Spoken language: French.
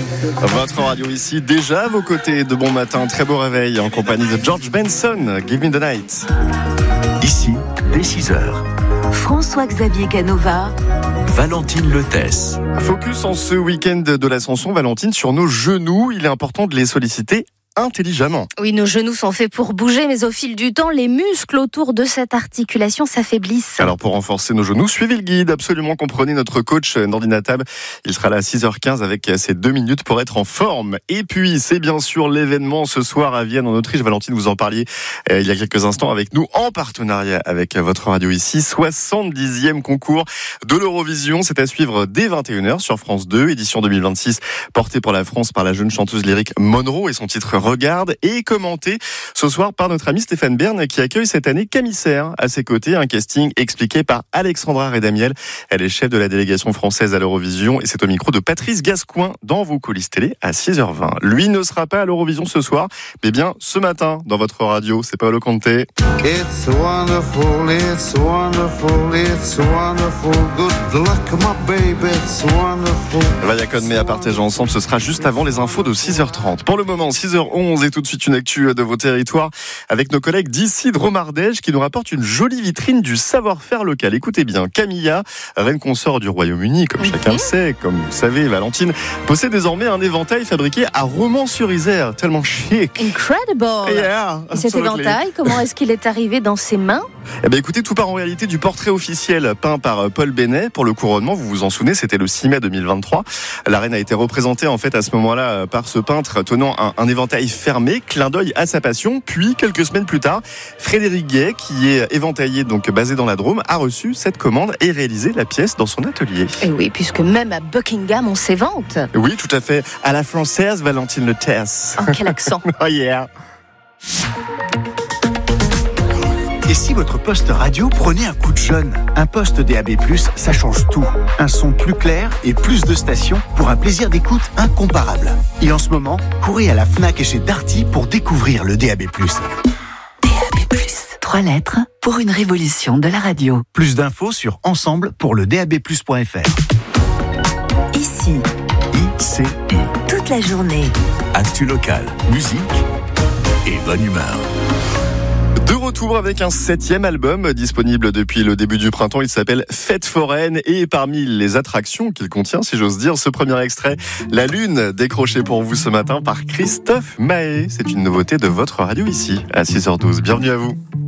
Votre radio ici, déjà à vos côtés de bon matin, très beau réveil en compagnie de George Benson, Give Me the Night. Ici, dès 6h. François-Xavier Canova, Valentine Lethesse. Focus en ce week-end de l'Ascension, Valentine, sur nos genoux. Il est important de les solliciter intelligemment. Oui, nos genoux sont faits pour bouger, mais au fil du temps, les muscles autour de cette articulation s'affaiblissent. Alors pour renforcer nos genoux, suivez le guide, absolument, comprenez notre coach Nordina Tab. Il sera là à 6h15 avec ses 2 minutes pour être en forme. Et puis, c'est bien sûr l'événement ce soir à Vienne en Autriche. Valentine, vous en parliez il y a quelques instants avec nous, en partenariat avec votre radio ici. 70e concours de l'Eurovision. C'est à suivre dès 21h sur France 2, édition 2026, portée pour la France par la jeune chanteuse lyrique Monroe et son titre Regarde, et commenté ce soir par notre ami Stéphane Bern qui accueille cette année Camille Serre à ses côtés. Un casting expliqué par Alexandra Redamiel. Elle est chef de la délégation française à l'Eurovision et c'est au micro de Patrice Gascoin dans vos coulisses télé à 6h20. Lui ne sera pas à l'Eurovision ce soir, mais bien ce matin dans votre radio. C'est Paolo Conte. It's wonderful, it's wonderful, it's wonderful. Good luck, my baby, it's wonderful. Vaya mais à partager ensemble, ce sera juste avant les infos de 6h30. Pour le moment, 6h11 et tout de suite une actu de vos territoires avec nos collègues d'ici de Romardège qui nous rapportent une jolie vitrine du savoir-faire local. Écoutez bien, Camilla, reine consort du Royaume-Uni, comme chacun le sait, comme vous le savez, Valentine, possède désormais un éventail fabriqué à Romans-sur-Isère, tellement chic. Incredible. Yeah, et cet éventail, comment est-ce qu'il est arrivé dans ses mains? Eh bien, écoutez, tout part en réalité du portrait officiel peint par Paul Bennet pour le couronnement. Vous vous en souvenez, c'était le 6 mai 2023. La reine a été représentée en fait à ce moment-là par ce peintre tenant un éventail fermé, clin d'œil à sa passion. Puis, quelques semaines plus tard, Frédéric Gay, qui est éventailler donc basé dans la Drôme, a reçu cette commande et réalisé la pièce dans son atelier. Et oui, puisque même à Buckingham, on s'évente. Oui, tout à fait. À la française, Valentine Lethesse. Oh, quel accent. Oh yeah. Et si votre poste radio prenait un coup de jeune? Un poste DAB+, ça change tout. Un son plus clair et plus de stations pour un plaisir d'écoute incomparable. Et en ce moment, courez à la Fnac et chez Darty pour découvrir le DAB+. DAB+, 3 lettres pour une révolution de la radio. Plus d'infos sur ensemble pour le DABplus.fr. Ici, ICI. toute la journée. Actu local, musique et bonne humeur. De retour avec un 7e album disponible depuis le début du printemps. Il s'appelle Fête foraine et parmi les attractions qu'il contient, si j'ose dire, ce premier extrait, La Lune, décroché pour vous ce matin par Christophe Mahé. C'est une nouveauté de votre radio ici à 6h12. Bienvenue à vous.